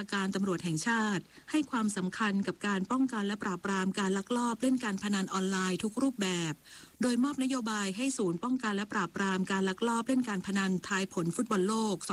าการตำรวจแห่งชาติให้ความสำคัญกับการป้องกันและปราบปรามการลักลอบเล่นการพนันออนไลน์ทุกรูปแบบโดยมอบนโยบายให้ศูนย์ป้องกันและปราบปรามการลักลอบเล่นการพนันทายผลฟุตบอลโลก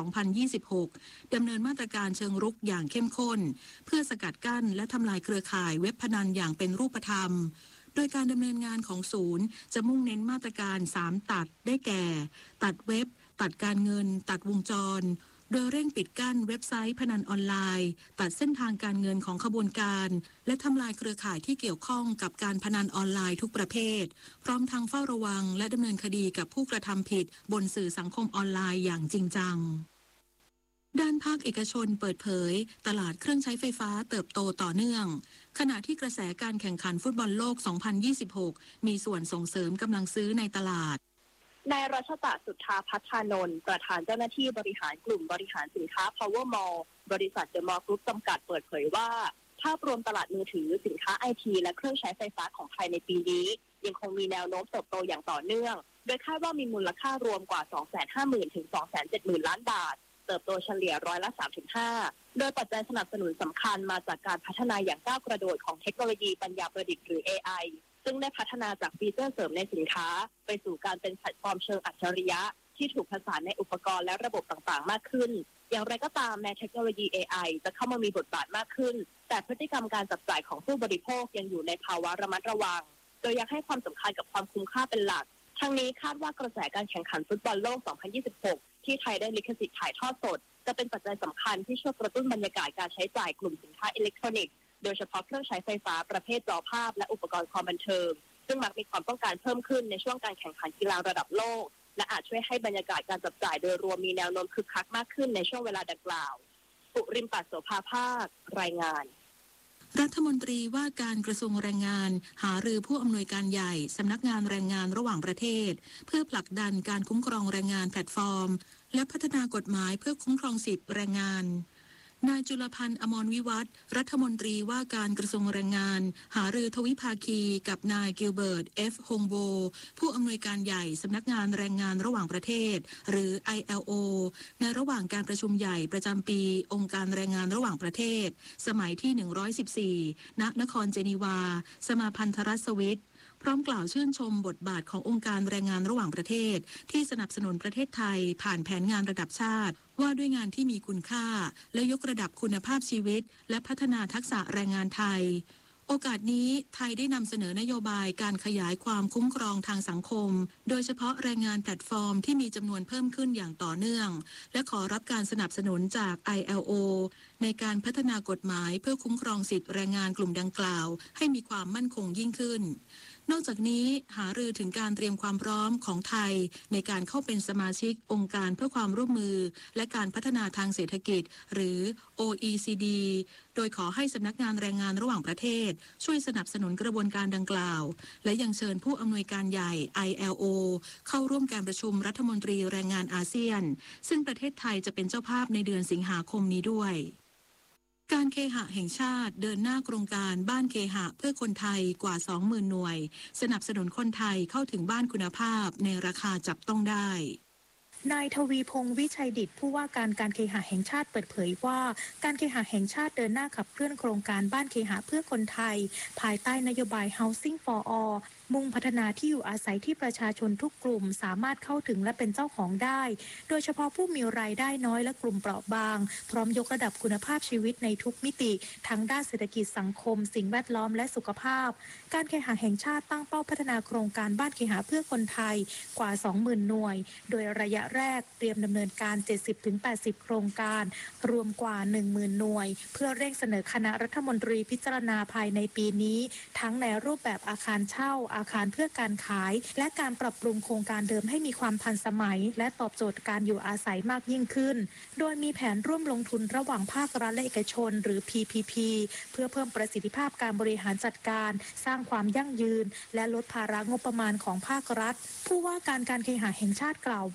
2026 ดำเนินมาตรการเชิงรุกอย่างเข้มข้นเพื่อสกัดกั้นและทำลายเครือข่ายเว็บพนันอย่างเป็นรูปธรรมโดยการดำเนินงานของศูนย์จะมุ่งเน้นมาตรการ3ตัดได้แก่ตัดเว็บตัดการเงินตัดวงจรโดยเร่งปิดกั้นเว็บไซต์พนันออนไลน์ตัดเส้นทางการเงินของขบวนการและทำลายเครือข่ายที่เกี่ยวข้องกับการพนันออนไลน์ทุกประเภทพร้อมทั้งเฝ้าระวังและดำเนินคดีกับผู้กระทำผิดบนสื่อสังคมออนไลน์อย่างจริงจังด้านภาคเอกชนเปิดเผยตลาดเครื่องใช้ไฟฟ้าเติบโตต่อเนื่องขณะที่กระแสการแข่งขันฟุตบอลโลก 2026 มีส่วนส่งเสริมกำลังซื้อในตลาดนายรัชตะสุทธาพัฒนนท์ประธานเจ้าหน้าที่บริหารกลุ่มบริหารสินค้า Power Mall บริษัท The Mall Group จำกัดเปิดเผยว่าภาพรวมตลาดมือถือสินค้า IT และเครื่องใช้ไฟฟ้าของไทยในปีนี้ยังคงมีแนวโน้มเติบโตอย่างต่อเนื่องโดยคาดว่ามีมูลค่ารวมกว่า 250,000 ถึง 270,000 ล้านบาทเติบโตเฉลี่ยร้อยละ 3-5 โดยปัจจัยสนับสนุนสำคัญมาจากการพัฒนาอย่างก้าวกระโดดของเทคโนโลยีปัญญาประดิษฐ์หรือ AI ซึ่งได้พัฒนาจากฟีเจอร์เสริมในสินค้าไปสู่การเป็นแพลตฟอร์มเชิงอัจฉริยะที่ถูกผสานในอุปกรณ์และระบบต่างๆมากขึ้นอย่างไรก็ตามแม้เทคโนโลยี AI จะเข้ามามีบทบาทมากขึ้นแต่พฤติกรรมการจับจ่ายของผู้บริโภคยังอยู่ในภาวะระมัดระวังโดยยังให้ความสำคัญกับความคุ้มค่าเป็นหลักทั้งนี้คาดว่ากระแสการแข่งขันฟุตบอลโลก 2026 ที่ไทยได้ลิขสิทธิ์ถ่ายทอดสดจะเป็นปัจจัยสำคัญที่ช่วยกระตุ้นบรรยากาศการใช้จ่ายกลุ่มสินค้าอิเล็กทรอนิกส์โดยเฉพาะเครื่องใช้ไฟฟ้าประเภทจอภาพและอุปกรณ์ความบันเทิงซึ่งมักมีความต้องการเพิ่มขึ้นในช่วงการแข่งขันกีฬาระดับโลกและอาจช่วยให้บรรยากาศการจับจ่ายโดยรวมมีแนวโน้มคึกคักมากขึ้นในช่วงเวลาดังกล่าวปุริมปัสโสภาภาครายงานรัฐมนตรีว่าการกระทรวงแรงงานหารือผู้อำนวยการใหญ่สำนักงานแรงงานระหว่างประเทศเพื่อผลักดันการคุ้มครองแรงงานแพลตฟอร์มและพัฒนากฎหมายเพื่อคุ้มครองสิทธิแรงงานนายจุลพันธ์อมรวิวัฒน์รัฐมนตรีว่าการกระทรวงแรงงานหารือทวิภาคีกับนายกิลเบิร์ต F. ฮงโบผู้อำนวยการใหญ่สำนักงานแรงงานระหว่างประเทศหรือ ILO ในระหว่างการประชุมใหญ่ประจำปีองค์การแรงงานระหว่างประเทศสมัยที่ 114 ณ นครเจนีวาสมาพันธรัฐสวิสพร้อมกล่าวชื่นชมบทบาทขององค์การแรงงานระหว่างประเทศที่สนับสนุนประเทศไทยผ่านแผนงานระดับชาติว่าด้วยงานที่มีคุณค่าและยกระดับคุณภาพชีวิตและพัฒนาทักษะแรงงานไทยโอกาสนี้ไทยได้นำเสนอนโยบายการขยายความคุ้มครองทางสังคมโดยเฉพาะแรงงานแพลตฟอร์มที่มีจำนวนเพิ่มขึ้นอย่างต่อเนื่องและขอรับการสนับสนุนจาก ILO ในการพัฒนากฎหมายเพื่อคุ้มครองสิทธิแรงงานกลุ่มดังกล่าวให้มีความมั่นคงยิ่งขึ้นนอกจากนี้หารือถึงการเตรียมความพร้อมของไทยในการเข้าเป็นสมาชิกองค์การเพื่อความร่วมมือและการพัฒนาทางเศรษฐกิจหรือ OECD โดยขอให้สำนักงานแรงงานระหว่างประเทศช่วยสนับสนุนกระบวนการดังกล่าวและยังเชิญผู้อำนวยการใหญ่ ILO เข้าร่วมการประชุมรัฐมนตรีแรงงานอาเซียนซึ่งประเทศไทยจะเป็นเจ้าภาพในเดือนสิงหาคมนี้ด้วยการเคหะแห่งชาติเดินหน้าโครงการบ้านเคหะเพื่อคนไทยกว่า 20,000 หน่วยสนับสนุนคนไทยเข้าถึงบ้านคุณภาพในราคาจับต้องได้นายทวีพงษ์วิชัยดิษฐ์ผู้ว่าการเคหะแห่งชาติเปิดเผยว่าการเคหะแห่งชาติเดินหน้าขับเคลื่อนโครงการบ้านเคหะเพื่อคนไทยภายใต้นโยบาย Housing for All มุ่งพัฒนาที่อยู่อาศัยที่ประชาชนทุกกลุ่มสามารถเข้าถึงและเป็นเจ้าของได้โดยเฉพาะผู้มีรายได้น้อยและกลุ่มเปราะบางพร้อมยกระดับคุณภาพชีวิตในทุกมิติทั้งด้านเศรษฐกิจสังคมสิ่งแวดล้อมและสุขภาพการเคหะแห่งชาติตั้งเป้าพัฒนาโครงการบ้านเคหะเพื่อคนไทยกว่า 20,000 หน่วยโดยระยะแรกเตรียมดำเนินการ 70-80 โครงการรวมกว่า 10,000 หน่วยเพื่อเร่งเสนอคณะรัฐมนตรีพิจารณาภายในปีนี้ทั้งในรูปแบบอาคารเช่าอาคารเพื่อการขายและการปรับปรุงโครงการเดิมให้มีความทันสมัยและตอบโจทย์การอยู่อาศัยมากยิ่งขึ้นโดยมีแผนร่วมลงทุนระหว่างภาครัฐและเอกชนหรือ PPP เพื่อเพิ่มประสิทธิภาพการบริหารจัดการสร้างความยั่งยืนและลดภาระงบประมาณของภาครัฐผู้ว่าการเคหะแห่งชาติกล่าวว่า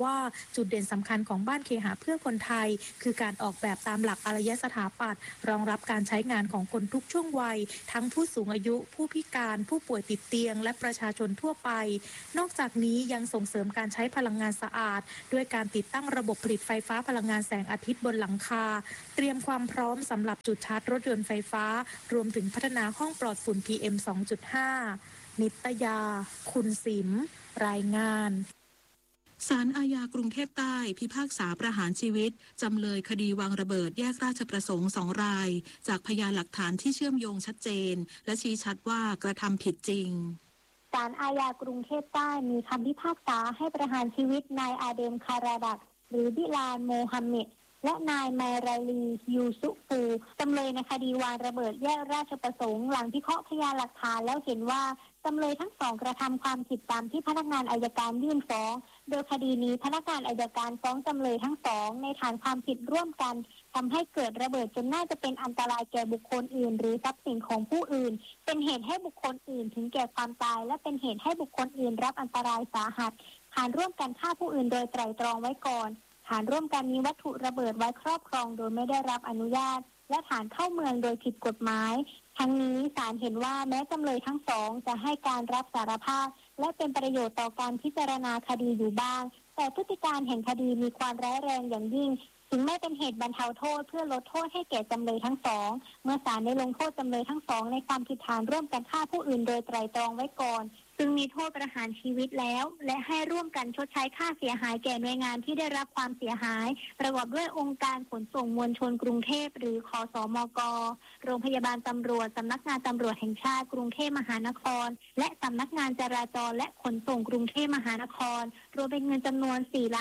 จุดเด่นสำคัญของบ้านเคหะเพื่อคนไทยคือการออกแบบตามหลักอารยสถาปัตย์รองรับการใช้งานของคนทุกช่วงวัยทั้งผู้สูงอายุผู้พิการผู้ป่วยติดเตียงและประชาชนทั่วไปนอกจากนี้ยังส่งเสริมการใช้พลังงานสะอาดด้วยการติดตั้งระบบผลิตไฟฟ้าพลังงานแสงอาทิตย์บนหลังคาเตรียมความพร้อมสำหรับจุดชาร์จรถยนต์ไฟฟ้ารวมถึงพัฒนาห้องปลอดฝุ่น PM 2.5 นิตยาคุณสิมรายงานศาลอาญากรุงเทพใต้พิพากษาประหารชีวิตจำเลยคดีวางระเบิดแยกราชประสงค์2 รายจากพยานหลักฐานที่เชื่อมโยงชัดเจนและชี้ชัดว่ากระทำผิดจริงศาลอาญากรุงเทพใต้มีคำพิพากษาให้ประหารชีวิตนายอาเดมคาราดักหรือบิลาลโมฮัมเหม็ดและนายไมราลียูซุฟูจำเลยในคดีวางระเบิดแยกราชประสงค์หลังพิเคราะห์พยานหลักฐานแล้วเห็นว่าจำเลยทั้งสองกระทำความผิดตามที่พนักงานอัยการยื่นฟ้องโดยคดีนี้พนักงานอัยการฟ้องจำเลยทั้งสองในฐานความผิดร่วมกันทำให้เกิดระเบิดจนน่าจะเป็นอันตรายแก่บุคคลอื่นหรือทรัพย์สินของผู้อื่นเป็นเหตุให้บุคคลอื่นถึงแก่ความตายและเป็นเหตุให้บุคคลอื่นรับอันตรายสาหัสฐานร่วมกันฆ่าผู้อื่นโดยไตร่ตรองไว้ก่อนฐานร่วมกันมีวัตถุระเบิดไว้ครอบครองโดยไม่ได้รับอนุญาตและฐานเข้าเมืองโดยผิดกฎหมายทั้งนี้ศาลเห็นว่าแม้จำเลยทั้งสองจะให้การรับสารภาพและเป็นประโยชน์ต่อการพิจารณาคดีอยู่บ้างแต่พฤติการแห่งคดีมีความร้ายแรงอย่างยิ่งถึงไม่เป็นเหตุบรรเทาโทษเพื่อลดโทษให้แก่จำเลยทั้งสองเมื่อศาลได้ลงโทษจำเลยทั้งสองในความผิดฐานร่วมกันฆ่าผู้อื่นโดยไตร่ตรองไว้ก่อนซึ่งมีโทษประหารชีวิตแล้วและให้ร่วมกันชดใช้ค่าเสียหายแก่หน่วยงานที่ได้รับความเสียหายประกอบด้วยองค์การขนส่งมวลชนกรุงเทพหรือคสมก.โรงพยาบาลตำรวจสำนักงานตำรวจแห่งชาติกรุงเทพมหานครและสำนักงานจราจรและขนส่งกรุงเทพมหานครรวมเป็นเงินจำนวน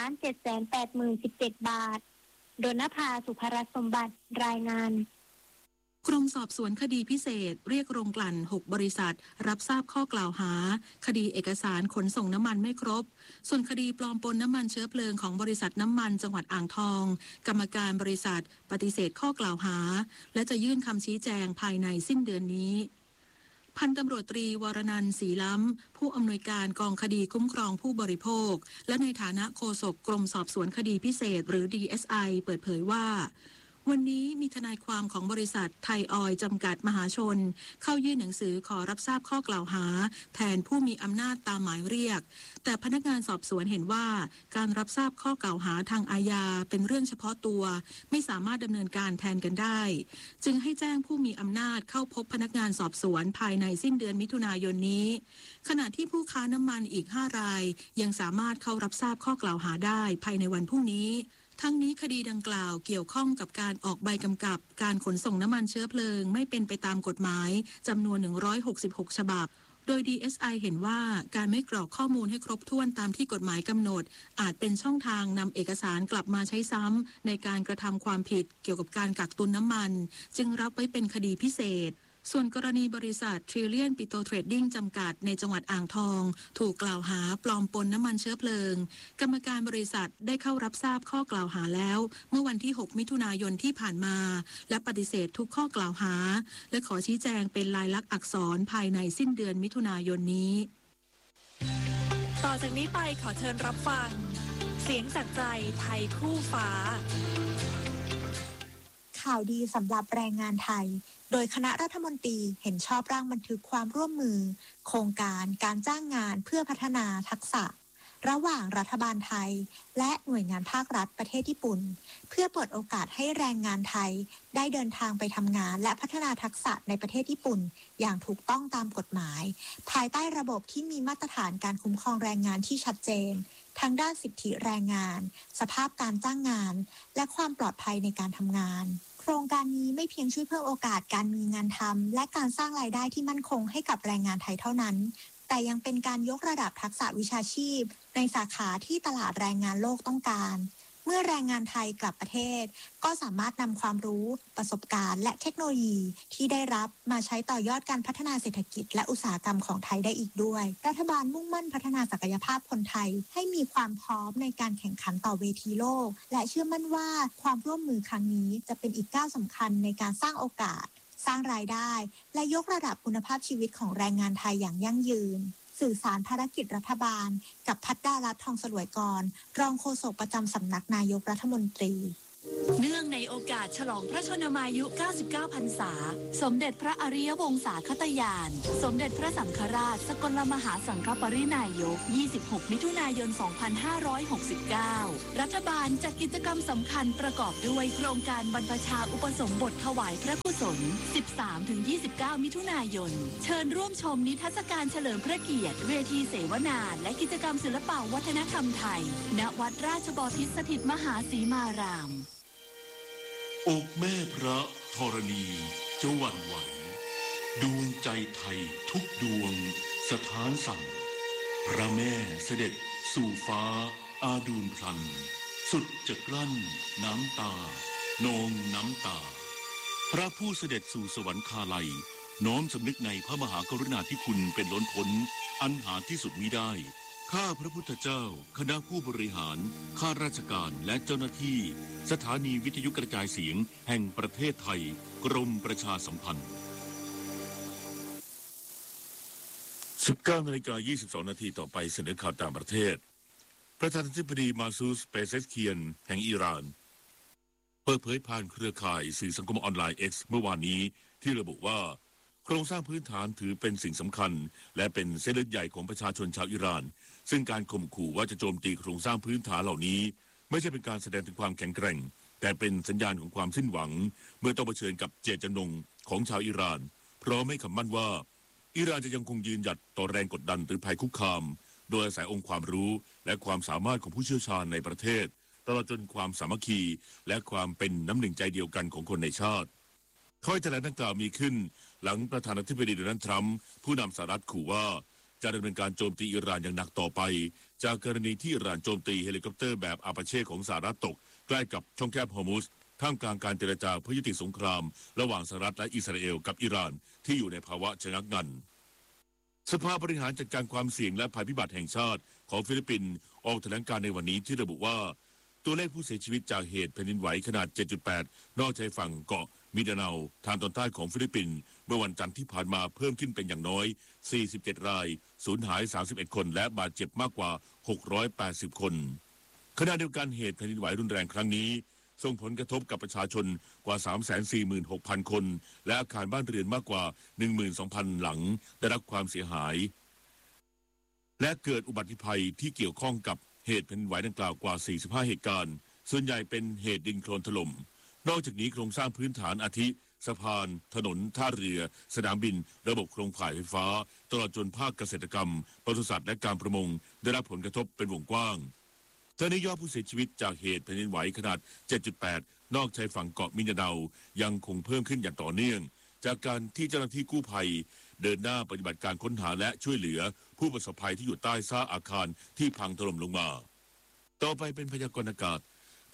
4,780,17 บาทดลภาสุภรัตน์สมบัติรายงานกรมสอบสวนคดีพิเศษเรียกโรงกลั่น6 บริษัทรับทราบข้อกล่าวหาคดีเอกสารขนส่งน้ำมันไม่ครบส่วนคดีปลอมปนน้ำมันเชื้อเพลิงของบริษัทน้ำมันจังหวัดอ่างทองกรรมการบริษัทปฏิเสธข้อกล่าวหาและจะยื่นคำชี้แจงภายในสิ้นเดือนนี้พันตำรวจตรีวรนันท์ศรีล้ำผู้อำนวยการกองคดีคุ้มครองผู้บริโภคและในฐานะโฆษกกรมสอบสวนคดีพิเศษหรือ DSI เปิดเผยว่าวันนี้มีทนายความของบริษัทไทยออยล์จำกัดมหาชนเข้ายื่นหนังสือขอรับทราบข้อกล่าวหาแทนผู้มีอำนาจตามหมายเรียกแต่พนักงานสอบสวนเห็นว่าการรับทราบข้อกล่าวหาทางอาญาเป็นเรื่องเฉพาะตัวไม่สามารถดำเนินการแทนกันได้จึงให้แจ้งผู้มีอำนาจเข้าพบพนักงานสอบสวนภายในสิ้นเดือนมิถุนายนนี้ขณะที่ผู้ค้าน้ำมันอีก5 รายยังสามารถเข้ารับทราบข้อกล่าวหาได้ภายในวันพรุ่งนี้ทั้งนี้คดีดังกล่าวเกี่ยวข้องกับการออกใบกำกับการขนส่งน้ำมันเชื้อเพลิงไม่เป็นไปตามกฎหมายจำนวน166 ฉบับโดย DSI เห็นว่าการไม่กรอกข้อมูลให้ครบถ้วนตามที่กฎหมายกำหนดอาจเป็นช่องทางนำเอกสารกลับมาใช้ซ้ำในการกระทำความผิดเกี่ยวกับการกักตุนน้ำมันจึงรับไว้เป็นคดีพิเศษส่วนกรณีบริษัท Trillion Petro Trading จำกัดในจังหวัดอ่างทองถูกกล่าวหาปลอมปนน้ำมันเชื้อเพลิงกรรมการบริษัทได้เข้ารับทราบข้อกล่าวหาแล้วเมื่อวันที่6 มิถุนายนที่ผ่านมาและปฏิเสธทุกข้อกล่าวหาและขอชี้แจงเป็นลายลักษณ์อักษรภายในสิ้นเดือนมิถุนายนนี้ต่อจากนี้ไปขอเชิญรับฟังเสียงจากใจไทยคู่ฟ้าข่าวดีสำหรับแรงงานไทยโดยคณะรัฐมนตรีเห็นชอบร่างบันทึกความร่วมมือโครงการการจ้างงานเพื่อพัฒนาทักษะระหว่างรัฐบาลไทยและหน่วยงานภาครัฐประเทศญี่ปุ่นเพื่อเปิดโอกาสให้แรงงานไทยได้เดินทางไปทำงานและพัฒนาทักษะในประเทศญี่ปุ่นอย่างถูกต้องตามกฎหมายภายใต้ระบบที่มีมาตรฐานการคุ้มครองแรงงานที่ชัดเจนทั้งด้านสิทธิแรงงานสภาพการจ้างงานและความปลอดภัยในการทำงานโครงการนี้ไม่เพียงช่วยเพิ่มโอกาสการมีงานทำและการสร้างรายได้ที่มั่นคงให้กับแรงงานไทยเท่านั้นแต่ยังเป็นการยกระดับทักษะวิชาชีพในสาขาที่ตลาดแรงงานโลกต้องการเมื่อแรงงานไทยกลับประเทศก็สามารถนำความรู้ประสบการณ์และเทคโนโลยีที่ได้รับมาใช้ต่อยอดการพัฒนาเศรษฐกิจและอุตสาหกรรมของไทยได้อีกด้วยรัฐบาลมุ่งมั่นพัฒนาศักยภาพคนไทยให้มีความพร้อมในการแข่งขันต่อเวทีโลกและเชื่อมั่นว่าความร่วมมือครั้งนี้จะเป็นอีกก้าวสำคัญในการสร้างโอกาสสร้างรายได้และยกระดับคุณภาพชีวิตของแรงงานไทยอย่างยั่งยืนสื่อสารภารกิจรัฐบาลกับพัฒดารัตน์ทองสลวยกรรองโฆษกประจำสำนักนายกรัฐมนตรีเนื่องในโอกาสฉลองพระชนมายุ 99 พรรษา สมเด็จพระอริยวงศาคตญาณ สมเด็จพระสังฆราชสกลมหาสังฆปรินายก 26 มิถุนายน 2569 รัฐบาลจัดกิจกรรมสำคัญประกอบด้วยโครงการบรรพชาอุปสมบทถวายพระกุศล 13-29 มิถุนายน เชิญร่วมชมนิทรรศการเฉลิมพระเกียรติเวทีเสวนาและกิจกรรมศิลปวัฒนธรรมไทย ณ วัดราชบพิตรสถิตมหาสีมารามอกแม่พระธรณีจะหวั่นไหวดวงใจไทยทุกดวงสถานสั่นพระแม่เสด็จสู่ฟ้าอาดูลพลันสุดจะกลั้นน้ำตานองน้ำตาพระผู้เสด็จสู่สวรรคาลัยน้อมสำนึกในพระมหากรุณาธิคุณเป็นล้นพ้นอันหาที่สุดมิได้ข้าพระพุทธเจ้าคณะผู้บริหารข้าราชการและเจ้าหน้าที่สถานีวิทยุกระจายเสียงแห่งประเทศไทยกรมประชาสัมพันธ์ 19:22 นาทีต่อไปเสนอข่าวต่างประเทศประธานาธิบดีมาซูสเปเซสเคียนแห่งอิหร่านเปิดเผยผ่านเครือข่ายสื่อสังคมออนไลน์ X เมื่อวานนี้ที่ระบุว่าโครงสร้างพื้นฐานถือเป็นสิ่งสำคัญและเป็นเส้นเลือดใหญ่ของประชาชนชาวอิหร่านซึ่งการข่มขู่ว่าจะโจมตีโครงสร้างพื้นฐานเหล่านี้ไม่ใช่เป็นการแสดงถึงความแข็งแกร่งแต่เป็นสัญญาณของความสิ้นหวังเมื่อต้องเผชิญกับเจตจำนงของชาวอิหร่านพร้อมให้คำมั่นว่าอิหร่านจะยังคงยืนหยัดต่อแรงกดดันหรือภัยคุกคามโดยอาศัยองค์ความรู้และความสามารถของผู้เชี่ยวชาญในประเทศตลอดจนความสามัคคีและความเป็นน้ำหนึ่งใจเดียวกันของคนในชาติถ้อยแถลงดังกล่าวมีขึ้นหลังประธานาธิบดีโดนัลด์ทรัมป์ผู้นำสหรัฐขู่ว่าจะดำเนินการโจมตีอิหร่านอย่างหนักต่อไปจากกรณีที่อิหร่านโจมตีเฮลิคอปเตอร์แบบอาปาเช่ของสหรัฐตกใกล้กับช่องแคบฮอร์มุซท่ามกลางการเจรจาเพื่อยุติสงครามระหว่างสหรัฐและอิสราเอลกับอิหร่านที่อยู่ในภาวะชะงักงันสภาบริหารจัดการความเสี่ยงและภัยพิบัติแห่งชาติของฟิลิปปินส์ออกแถลงการในวันนี้ที่ระบุว่าตัวเลขผู้เสียชีวิตจากเหตุแผ่นดินไหวขนาด 7.8 นอกชายฝั่งเกาะมินดาเนาทางตอนใต้ของฟิลิปปินส์เมื่อวันจันทร์ที่ผ่านมาเพิ่มขึ้นเป็นอย่างน้อย47รายสูญหาย31คนและบาดเจ็บมากกว่า680คนขณะเดียวกันเหตุแผ่นดินไหวรุนแรงครั้งนี้ส่งผลกระทบกับประชาชนกว่า 346,000 คนและอาคารบ้านเรือนมากกว่า 12,000 หลังได้รับความเสียหายและเกิดอุบัติภัยที่เกี่ยวข้องกับเหตุแผ่นดินไหวดังกล่าวกว่า45เหตุการณ์ส่วนใหญ่เป็นเหตุดินโคลนถล่มนอกจากนี้โครงสร้างพื้นฐานอาทิสะพานถนนท่าเรือสนามบินระบบโครงข่ายไฟฟ้าตลอดจนภาคเกษตรกรรมปศุสัตว์และการประมงได้รับผลกระทบเป็นวงกว้างทั้งนี้ยอดผู้เสียชีวิตจากเหตุแผ่นดินไหวขนาด 7.8 นอกชายฝั่งเกาะมินดาเนายังคงเพิ่มขึ้นอย่างต่อเนื่องจากการที่เจ้าหน้าที่กู้ภัยเดินหน้าปฏิบัติการค้นหาและช่วยเหลือผู้ประสบภัยที่อยู่ใต้ซากอาคารที่พังถล่มลงมาต่อไปเป็นพยากรณ์อากาศ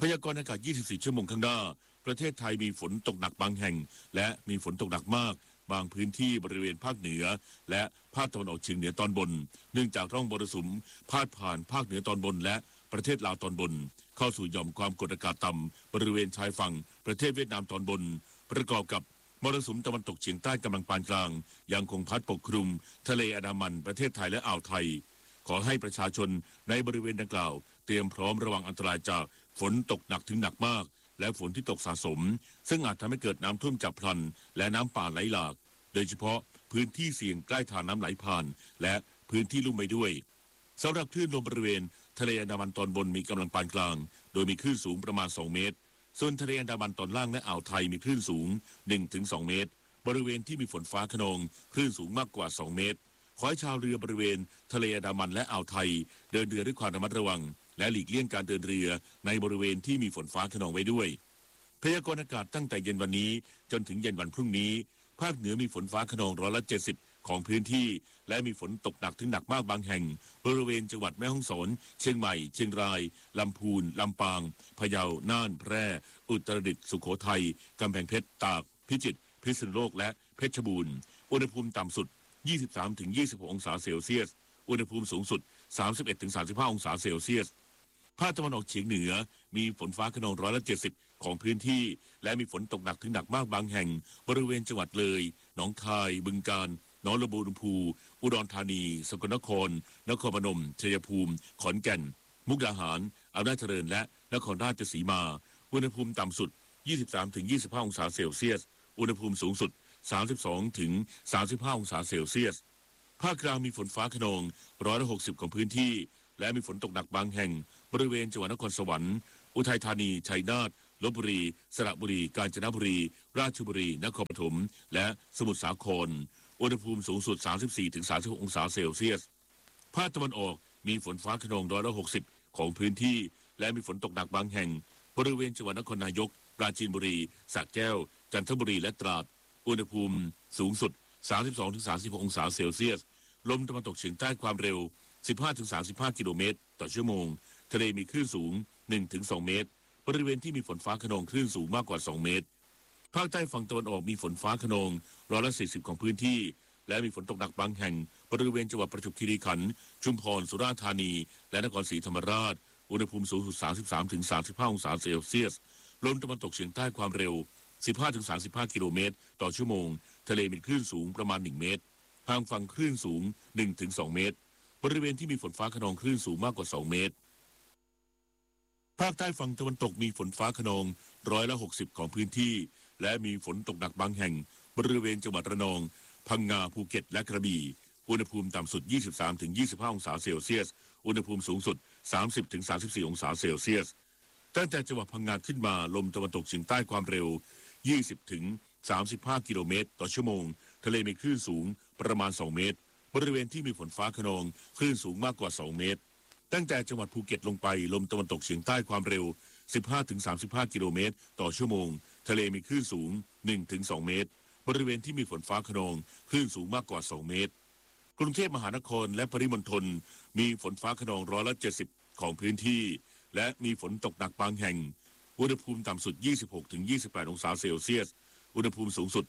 24 ชั่วโมงข้างหน้าประเทศไทยมีฝนตกหนักบางแห่งและมีฝนตกหนักมากบางพื้นที่บริเวณภาคเหนือและภาคตะวันออกเฉียงเหนือตอนบนเนื่องจากร่องมรสุมพาดผ่านภาคเหนือตอนบนและประเทศลาวตอนบนเข้าสู่หย่อมความกดอากาศต่ำบริเวณชายฝั่งประเทศเวียดนามตอนบนประกอบกับมรสุมตะวันตกเฉียงใต้กำลังปานกลางยังคงพัดปกคลุมทะเลอันดามันประเทศไทยและอ่าวไทยขอให้ประชาชนในบริเวณดังกล่าวเตรียมพร้อมระวังอันตรายจากฝนตกหนักถึงหนักมากและฝนที่ตกสะสมซึ่งอาจทำให้เกิดน้ำท่วมฉับพลันและน้ำป่าไหลหลากโดยเฉพาะพื้นที่เสี่ยงใกล้ทางน้ำไหลผ่านและพื้นที่ลุ่มไปด้วยสำหรับคลื่นลมบริเวณทะเลอันดามันตอนบนมีกำลังปานกลางโดยมีคลื่นสูงประมาณ2เมตรส่วนทะเลอันดามันตอนล่างและอ่าวไทยมีคลื่นสูง 1-2 เมตรบริเวณที่มีฝนฟ้าคะนองคลื่นสูงมากกว่า2เมตรขอให้ชาวเรือบริเวณทะเลอันดามันและอ่าวไทยเดินเรือด้วยความระมัดระวังและหลีกเลี่ยงการเดินเรือในบริเวณที่มีฝนฟ้าคะนองไว้ด้วยพยากรณ์อากาศตั้งแต่เย็นวันนี้จนถึงเย็นวันพรุ่งนี้ภาคเหนือมีฝนฟ้าคะนอง70%ของพื้นที่และมีฝนตกหนักถึงหนักมากบางแห่งบริเวณจังหวัดแม่ฮ่องสอนเชียงใหม่เชียงรายลำพูนลำปางพะเยาน่านแพร่อุตรดิตถ์สุโขทัยกำแพงเพชรตากพิจิตรพิษณุโลกและเพชรบูรณ์อุณหภูมิต่ำสุด 23-26 องศาเซลเซียสอุณหภูมิสูงสุด 31-35 องศาเซลเซียสภาคตะวันออกเฉียงเหนือมีฝนฟ้าคะนอง70%ของพื้นที่และมีฝนตกหนักถึงหนักมากบางแห่งบริเวณจังหวัดเลยหนองคายบึงกาฬหนองบัวลำพูอุดรธานีสกลนครนครพนมชัยภูมิขอนแก่นมุกดาหารอำนาจเจริญและนครราชสีมาอุณหภูมิต่ำสุด 23-25 องศาเซลเซียสอุณหภูมิสูงสุด 32-35 องศาเซลเซียสภาคกลางมีฝนฟ้าคะนอง160ของพื้นที่และมีฝนตกหนักบางแห่งบริเวณจังหวัดนครสวรรค์อุทัยธานีชัยนาทลพบุรีสระบุรีกาญจนบุรีราชบุรีนครปฐมและสมุทรสาครอุณหภูมิสูงสุด 34-36 องศาเซลเซียสภาคตะวันออกมีฝนฟ้าคะนอง160ของพื้นที่และมีฝนตกหนักบางแห่งบริเวณจังหวัดนครนายกปราจีนบุรีสระแก้วจันทบุรีและตราดอุณหภูมิสูงสุด 32-36 องศาเซลเซียสลมตะวันตกเฉียงใต้ความเร็ว 15-35 กิโลเมตรต่อชั่วโมงทะเลมีคลื่นสูง 1-2 เมตรบริเวณที่มีฝนฟ้าคะนองคลื่นสูงมากกว่า2เมตรภาคใต้ฝั่งตะวันออกมีฝนฟ้าคะนอง140ของพื้นที่และมีฝนตกหนักบางแห่งบริเวณจังหวัดประจวบคีรีขันธ์ชุมพรสุราษฎร์ธานีและนครศรีธรรมราชอุณหภูมิสูงสุด 33-35 องศาเซลเซียสลมตะวันตกเฉียงใต้ความเร็ว 15-35 กิโลเมตรต่อชั่วโมงทะเลมีคลื่นสูงประมาณ1เมตรทางฝั่งคลื่นสูง 1-2 เมตรบริเวณที่มีฝนฟ้าคะนองคลื่นสูงมากกว่า2เมตรภาคใต้ฝั่งตะวันตกมีฝนฟ้าคะนอง160ของพื้นที่และมีฝนตกหนักบางแห่งบริเวณจังหวัดระนองพังงาภูเก็ตและกระบี่อุณหภูมิต่ำสุด 23-25 องศาเซลเซียสอุณหภูมิสูงสุด 30-34 องศาเซลเซียสตั้งแต่จังหวัดพังงาขึ้นมาลมตะวันตกเฉียงใต้ความเร็ว 20-35 กิโลเมตรต่อชั่วโมงทะเลมีคลื่นสูงประมาณ2เมตรบริเวณที่มีฝนฟ้าคะนองคลื่นสูงมากกว่า2เมตรตั้งแต่จังหวัดภูเก็ตลงไปลมตะวันตกเฉียงใต้ความเร็ว 15-35 กิโลเมตรต่อชั่วโมงทะเลมีคลื่นสูง 1-2 เมตรบริเวณที่มีฝนฟ้าคะนองคลื่นสูงมากกว่า2เมตรกรุงเทพมหานครและปริมณฑลมีฝนฟ้าคะนอง170ของพื้นที่และมีฝนตกหนักบางแห่งอุณหภูมิต่ำสุด 26-28 องศาเซลเซียสอุณหภูมิสูงสุด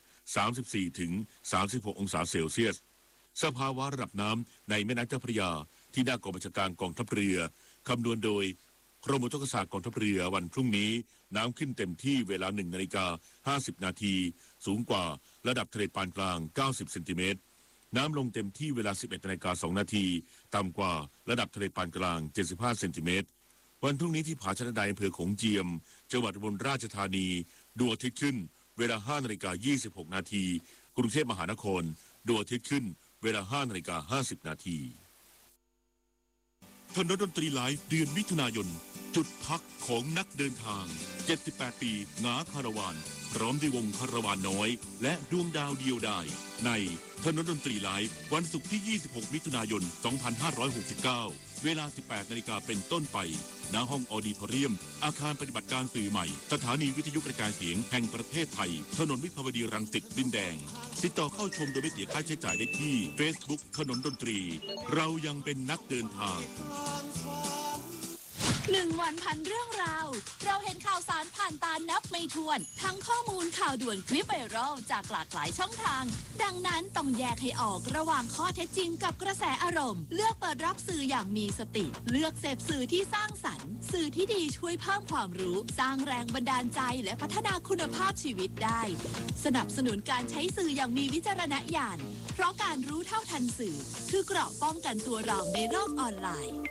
34-36 องศาเซลเซียสสภาวะระดับน้ำในแม่น้ำเจ้าพระยาที่หน้ากองบัญชาการกองทัพเรือคำนวณโดยกรมอุทกศาสตร์กองทัพเรือวันพรุ่งนี้น้ำขึ้นเต็มที่เวลา 1:50 นาทีสูงกว่าระดับทะเลปานกลาง90เซนติเมตรน้ำลงเต็มที่เวลา 11:02 นาทีต่ำกว่าระดับทะเลปานกลาง75เซนติเมตรวันพรุ่งนี้ที่ผาชะไดอำเภอโขงเจียมจังหวัดอุบลราชธานีดวงอาทิตย์ขึ้นเวลา 5:26 นาทีกรุงเทพมหานครดวงอาทิตย์ขึ้นเวลา 5:50 นาทีถนนดนตรีไลฟ์เดือนมิถุนายนจุดพักของนักเดินทาง78ปีงาคาราวานพร้อมด้วยวงคาราวานน้อยและดวงดาวเดียวดายในถนนดนตรีไลฟ์วันศุกร์ที่ 26 มิถุนายน 2569 เวลา 18 นาฬิกาเป็นต้นไปณห้องออดิทอเรียมอาคารปฏิบัติการสื่อใหม่สถานีวิทยุกระจายเสียงแห่งประเทศไทยถนนวิภาวดีรังสิตดินแดงติดต่อเข้าชมโดยไม่เสียค่าใช้จ่ายได้ที่ Facebook ถนนดนตรีเรายังเป็นนักเดินทาง 1 วันพันเรื่องราวเราเห็นข่าวสารผ่านตานับไม่ถ้วนทั้งข้อมูลข่าวด่วนคลิปไวรัลจากหลากหลายช่องทางดังนั้นต้องแยกให้ออกระหว่างข้อเท็จจริงกับกระแสอารมณ์เลือกเปิดรับสื่ออย่างมีสติเลือกเสพสื่อที่สร้างสรรค์สื่อที่ดีช่วยเพิ่มความรู้สร้างแรงบันดาลใจและพัฒนาคุณภาพชีวิตได้สนับสนุนการใช้สื่ออย่างมีวิจารณญาณเพราะการรู้เท่าทันสื่อคือเกราะป้องกันตัวเราในโลกออนไลน์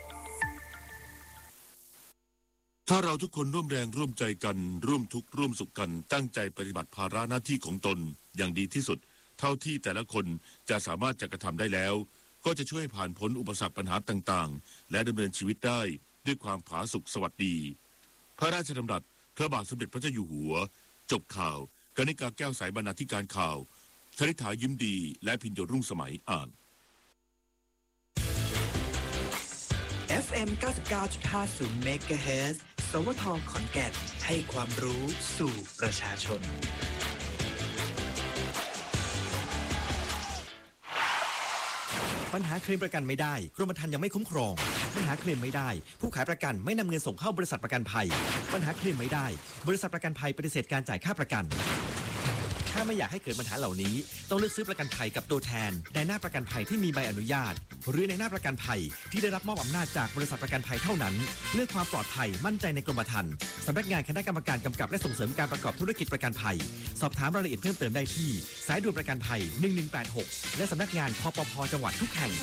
ถ้าเราทุกคนร่วมแรงร่วมใจกันร่วมทุกข์ร่วมสุขกันตั้งใจปฏิบัติภาระหน้าที่ของตนอย่างดีที่สุดเท่าที่แต่ละคนจะสามารถจะกระทำได้แล้วก็จะช่วยผ่านพ้นอุปสรรคปัญหาต่างๆและดำเนินชีวิตได้ด้วยความผาสุกสวัสดีพระราชดำรัสพระบาทสมเด็จพระเจ้าอยู่หัวจบข่าวกนิกาแก้วสายบรรณาธิการข่าวธนิษฐายิ้มดีและพิญโยรุ่งสมัยอ่าน FM 99.50 MHz สวทขอนแก่นให้ความรู้สู่ประชาชนปัญหาเคลมประกันไม่ได้กรมธรรม์ยังไม่คุ้มครองปัญหาเคลมไม่ได้ผู้ขายประกันไม่นำเงินส่งเข้าบริษัทประกันภัยปัญหาเคลมไม่ได้บริษัทประกันภัยปฏิเสธการจ่ายค่าประกันค่าถ้าไม่อยากให้เกิดปัญหาเหล่านี้ต้องเลือกซื้อประกันภัยกับตัวแทนในหน้าประกันภัยที่มีใบอนุญาตหรือในหน้าประกันภัยที่ได้รับมอบอำนาจจากบริษัทประกันภัยเท่านั้นเลือกความปลอดภัยมั่นใจในกรมธรรม์สำนักงานคณะกรรมการกำกับและส่งเสริมการประกอบธุรกิจประกันภัยสอบถามรายละเอียดเพิ่มเติมได้ที่สายด่วนประกันภัย1186และสำนักงานคปภ.จังหวัดทุกแห่ง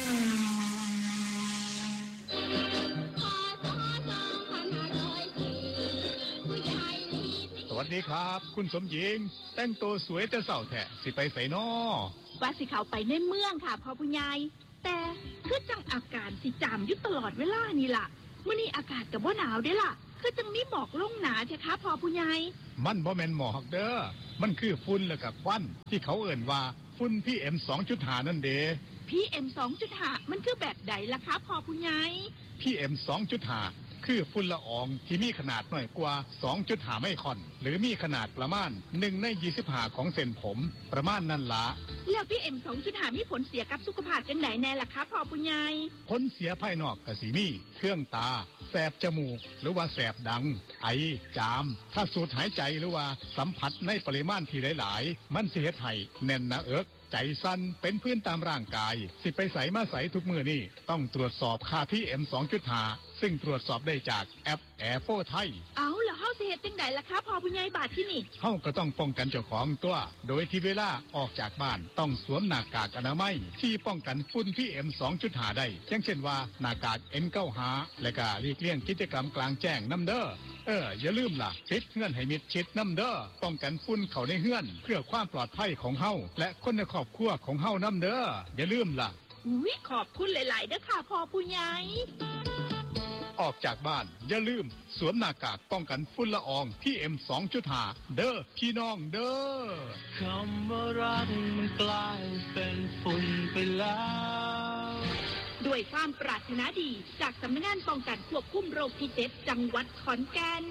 สวัสดีครับคุณสมหญิงแต่งตัวสวยแต่เศร้าแท้สิไปไสน้อว่าสิเขาไปในเมืองค่ะพ่อผู้ใหญ่แต่คือจังอาการสิจามอยู่ตลอดเวลานี่ล่ะมื้อนี้อากาศก็บ่หนาวเด้ล่ะคือจังมีหมอกลงหนาใช่คะพ่อผู้ใหญ่มันบ่แม่นหมอกเด้อมันคือฝุ่นแล้วก็ควันที่เขาเอิ้นว่าฝุ่น PM 2.5 นั่นเด้ PM 2.5 มันคือแบบใดล่ะคะพ่อผู้ใหญ่ PM 2.5 คือฝุ่นละอองที่มีขนาดน้อยกว่า 2.5 ไมครอนหรือมีขนาดประมาณ1ใน25ของเส้นผมประมาณนั้นละแล้ว PM 2.5 มีผลเสียกับสุขภาพจังไดแน่ล่ะคะพ่อผู้ใหญ่ผลเสียภายนอกก็สิมีเครื่องตาแสบจมูกหรือว่าแสบดังไอจามถ้าสูดหายใจหรือว่าสัมผัสในปริมาณที่หลายๆมันสิเฮ็ดให้แน่นหน้าอกใจสั่นเป็นพื้นตามร่างกายสิไปใส่มาใส่ทุกมื้อนี่ต้องตรวจสอบค่า PM 2.5 ซึ่งตรวจสอบได้จากแอป Airflow ไทยเอาแล้วเฮาสิเฮ็ดจังไดล่ะคะพ่อผู้ใหญ่บาดที่นี่เฮาก็ต้องป้องกันเจ้าของตัวโดยที่เวลาออกจากบ้านต้องสวมหน้ากากอนามัยที่ป้องกันฝุ่น PM 2.5 ได้อย่างเช่นว่าหน้ากาก N95 และก็หลีกเลี่ยงกิจกรรมกลางแจ้งนำเด้ออย่าลืมล่ะปิดเฮือนให้มิดชิดนำเด้อป้องกันฝุ่นเข้าในเฮือนเพื่อความปลอดภัยของเฮาและคนในครอบครัวของเฮานำเด้ออย่าลืมล่ะอุ๊ยขอบคุณหลายๆเด้อค่ะพ่อผู้ใหญ่ออกจากบ้านอย่าลืมสวมหน้ากากป้องกันฝุ่นละออง PM 2.5 เด้อพี่น้องเด้อคำว่ารักมันกลายเป็นฝุ่นไปแล้วด้วยความปรารถนาดีจากสำนักงานป้องกันควบคุมโรคที่ 7 จังหวัดขอนแก่น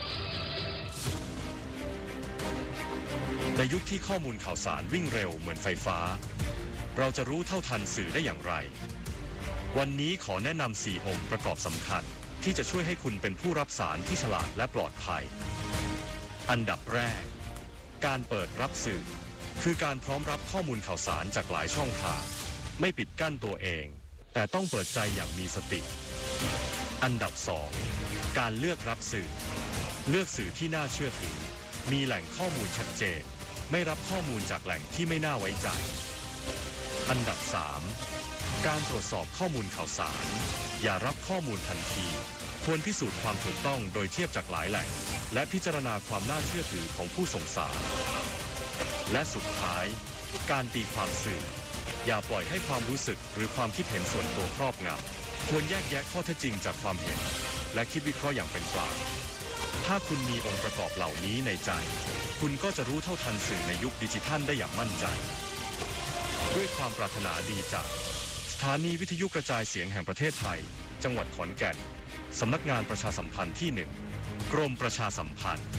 ในยุคที่ข้อมูลข่าวสารวิ่งเร็วเหมือนไฟฟ้าเราจะรู้เท่าทันสื่อได้อย่างไรวันนี้ขอแนะนำ4 องค์ประกอบสำคัญที่จะช่วยให้คุณเป็นผู้รับสารที่ฉลาดและปลอดภัยอันดับแรกการเปิดรับสื่อคือการพร้อมรับข้อมูลข่าวสารจากหลายช่องทางไม่ปิดกั้นตัวเองแต่ต้องเปิดใจอย่างมีสติอันดับ2การเลือกรับสื่อเลือกสื่อที่น่าเชื่อถือมีแหล่งข้อมูลชัดเจนไม่รับข้อมูลจากแหล่งที่ไม่น่าไว้ใจอันดับ3การตรวจสอบข้อมูลข่าวสารอย่ารับข้อมูลทันทีควรพิสูจน์ความถูกต้องโดยเทียบจากหลายแหล่งและพิจารณาความน่าเชื่อถือของผู้ส่งสารและสุดท้ายการตีความสื่ออย่าปล่อยให้ความรู้สึกหรือความคิดเห็นส่วนตัวครอบงำควรแยกแยะข้อเท็จจริงจากความเห็นและคิดวิเคราะห์อย่างเป็นกลางถ้าคุณมีองค์ประกอบเหล่านี้ในใจคุณก็จะรู้เท่าทันสื่อในยุคดิจิทัลได้อย่างมั่นใจด้วยความปรารถนาดีจากสถานีวิทยุกระจายเสียงแห่งประเทศไทยจังหวัดขอนแก่นสำนักงานประชาสัมพันธ์ที่1กรมประชาสัมพันธ์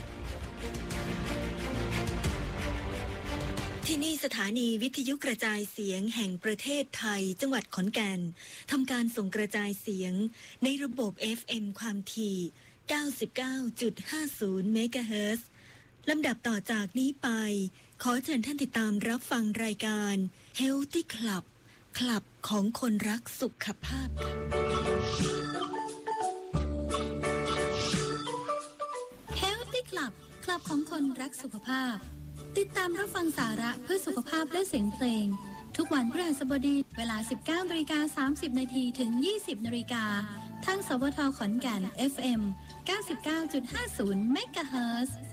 ที่นี่สถานีวิทยุกระจายเสียงแห่งประเทศไทยจังหวัดขอนแก่นทำการส่งกระจายเสียงในระบบ FM ความถี่ 99.50 เมกะเฮิรตซ์ลำดับต่อจากนี้ไปขอเชิญท่านติดตามรับฟังรายการ Healthy Club คลับของคนรักสุขภาพ Healthy Club คลับของคนรักสุขภาพติดตามรับฟังสาระเพื่อสุขภาพและเสียงเพลงทุกวันพฤหัสบดีเวลา 19:30 น.ถึง 20:00 น.ทางสวทขอนแก่น FM 99.50 เมกะเฮิรตซ์